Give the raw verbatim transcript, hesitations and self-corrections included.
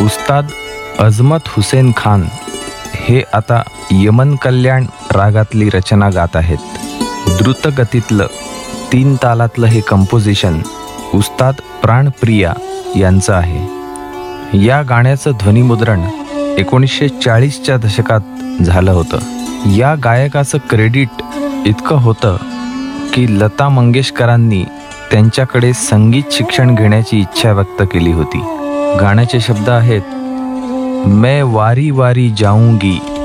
उस्ताद अजमत हुसेन खान हे आता यमन कल्याण रागातली रचना गात आहेत। द्रुतगतीतलं तीन तालातलं हे कंपोजिशन उस्ताद प्राणप्रिया यांचं आहे। या गाण्याचं ध्वनिमुद्रण एकोणीसशे चाळीसच्या दशकात झालं होतं। या गायकाचं क्रेडिट इतकं होतं की लता मंगेशकरांनी त्यांच्याकडे संगीत शिक्षण घेण्याची इच्छा व्यक्त केली होती। गाण्याचे शब्द आहेत, मैं वारी वारी जाऊंगी